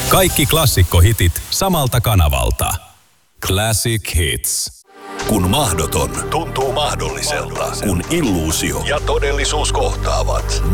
Kaikki klassikkohitit samalta kanavalta. Classic Hits. Kun mahdoton tuntuu mahdolliselta, kun illuusio ja todellisuus kohtaavat.